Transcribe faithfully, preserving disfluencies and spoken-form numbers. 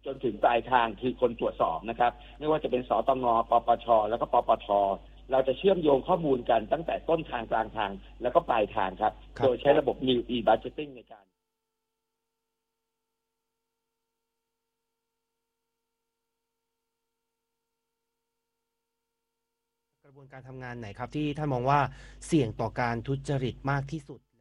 จนถึงปลายทางคือคนตรวจสอบนะครับไม่ว่าจะเป็นสตง.ปปช.แล้วก็ปปท.เราจะเชื่อมโยงข้อมูลกันตั้งแต่ต้นทางกลางทางแล้วก็ปลายทางครับโดยใช้ระบบ New e-budgeting ในการกระบวนการทำงานไหนครับที่ท่านมองว่าเสี่ยงต่อการทุจริตมากที่สุด